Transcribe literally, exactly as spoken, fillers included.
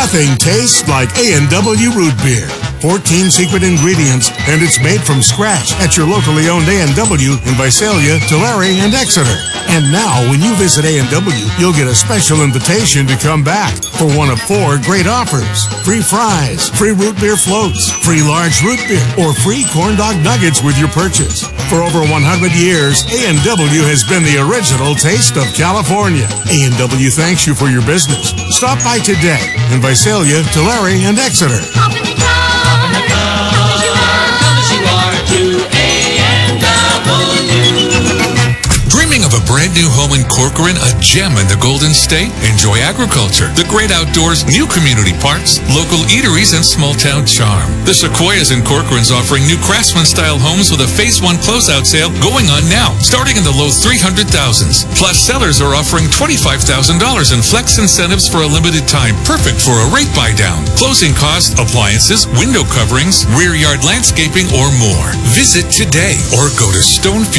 Nothing tastes like A and W Root Beer. fourteen secret ingredients, and it's made from scratch at your locally owned A and W in Visalia, Tulare, and Exeter. And now, when you visit A and W, you'll get a special invitation to come back for one of four great offers. Free fries, free root beer floats, free large root beer, or free corn dog nuggets with your purchase. For over one hundred years, A and W has been the original taste of California. A and W thanks you for your business. Stop by today in Visalia, Tulare, and Exeter. Come as you are, come as you are to A and W. Dreaming of a brand new home in Corcoran, a gem in the Golden State? Enjoy agriculture, the great outdoors, new community parks, local eateries, and small-town charm. The Sequoias in Corcoran's offering new craftsman-style homes with a Phase one closeout sale going on now, starting in the low three hundred thousands. Plus, sellers are offering twenty-five thousand dollars in flex incentives for a limited time, perfect for a rate buy-down. Closing costs, appliances, window coverings, rear yard landscaping, or more. Visit today or go to Stonefield